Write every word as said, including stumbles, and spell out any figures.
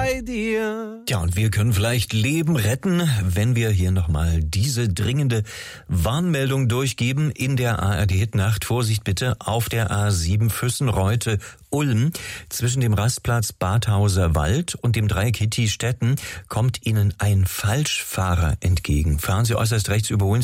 bei dir. Ja, und wir können vielleicht Leben retten, wenn wir hier nochmal diese dringende Warnmeldung durchgeben in der A R D-Hitnacht. Vorsicht bitte auf der A sieben Füssenreute Ulm. Zwischen dem Rastplatz Badhauser Wald und dem Dreieck Hitti-Stetten kommt Ihnen ein Falschfahrer entgegen. Fahren Sie äußerst rechts, überholen